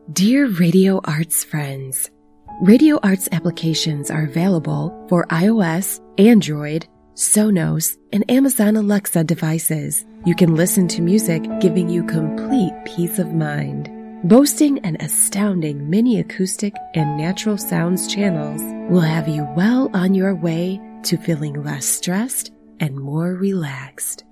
Dear Radio Arts friends, Radio Arts applications are available for iOS, Android, Sonos, and Amazon Alexa devices. You can listen to music, giving you complete peace of mind. Boasting an astounding mini acoustic and natural sounds channels will have you well on your way to feeling less stressed and more relaxed.